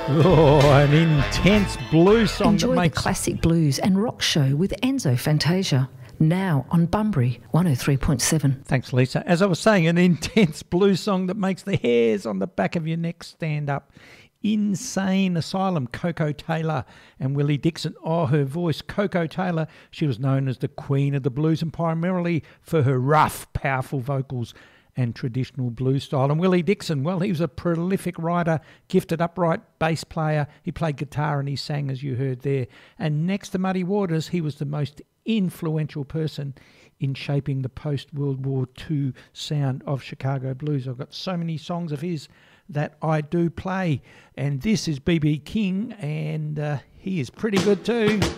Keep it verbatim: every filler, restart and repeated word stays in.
Oh, an intense blues song. Enjoy that the makes... classic blues and rock show with Enzo Fantasia. Now on Bunbury one oh three point seven. Thanks, Lisa. As I was saying, an intense blues song that makes the hairs on the back of your neck stand up. Insane Asylum, Coco Taylor and Willie Dixon. Oh, her voice, Coco Taylor, she was known as the queen of the blues and primarily for her rough, powerful vocals and traditional blues style. And Willie Dixon, well, he was a prolific writer, gifted upright bass player. He played guitar and he sang, as you heard there. And next to Muddy Waters, he was the most influential person in shaping the post-World War Two sound of Chicago blues. I've got so many songs of his that I do play. And this is B B King, and uh, he is pretty good too.